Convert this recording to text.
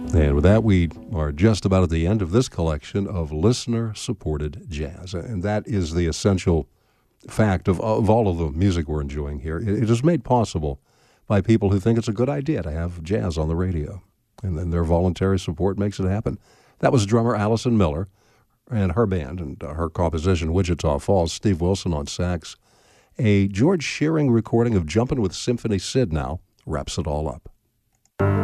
And with that, we are just about at the end of this collection of listener-supported jazz. And that is the essential fact of all of the music we're enjoying here. It is made possible by people who think it's a good idea to have jazz on the radio. And then their voluntary support makes it happen. That was drummer Allison Miller and her band and her composition, Wichita Falls. Steve Wilson on sax. A George Shearing recording of Jumpin' with Symphony Sid now wraps it all up.